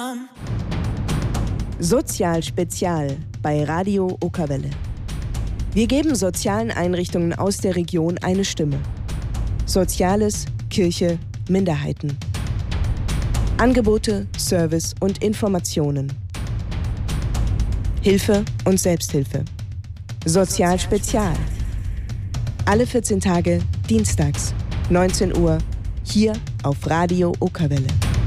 Sozial Spezial bei Radio Okerwelle. Wir geben sozialen Einrichtungen aus der Region eine Stimme. Soziales, Kirche, Minderheiten. Angebote, Service und Informationen. Hilfe und Selbsthilfe. Sozial Spezial. Alle 14 Tage, dienstags, 19 Uhr, hier auf Radio Okerwelle.